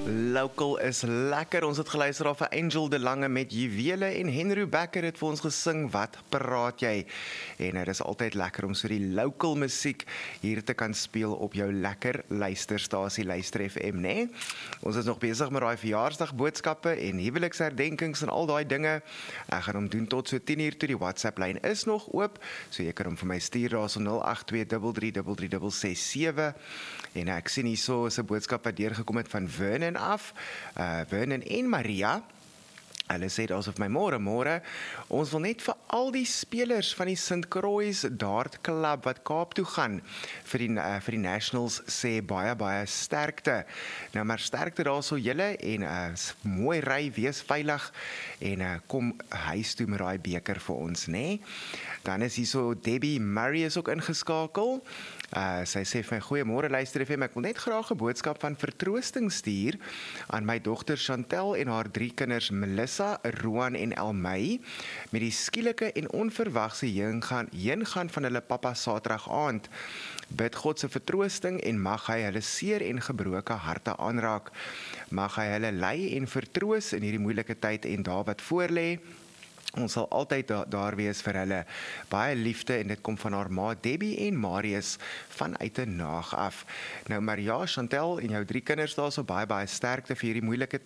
Local is lekker. Ons het geluister af vir Angel de Lange met Juwele en Henry Becker het vir ons gesing Wat praat jy? En dit is altyd lekker om so die local musiek hier te kan speel op jou lekker luisterstasie Luister FM, né? Ons is nog besig met daai verjaarsdagboodskappe en huweliksherdenkings en al daai dinge. Ek gaan hom doen tot so 10:00 toe. Die WhatsApp lyn is nog oop, so jy kan hom vir my stuur daar so 0823333367. En ek sien hierso is 'n boodskap wat deurgekom het van Vernon af. Vernon en Maria. Hulle sê asof my môre, ons wil net vir al die spelers van die St. Croix Dart Club wat Kaap toe gaan vir die Nationals sê baie sterkte. Nou maar sterkte daarso julle en mooi ry, wees veilig en kom huis toe met daai beker vir ons, né? Dan is hierso Debbie Murray is ook ingeskakel. Sy sê vir my, goeiemôre Luister FM, ek wil net graag 'n boodskap van vertroosting stuur aan my dogter Chantel en haar 3 kinders Melissa, Roan en Elmay met die skielike en onverwagse heengaan van hulle pappa Saterdag aand. Bid God se vertroosting en mag hy hulle seer en gebroke harte aanraak. Mag hy hulle lei en vertroos in hierdie moeilike tyd en daar wat voorlê. Ons sal altyd daar wees vir hulle. Baie liefde en dit kom van haar ma Debbie en Marius vanuit 'n naag af. Nou Maria, Chantel en jou 3 kinders daar so baie sterkte vir hierdie moeilike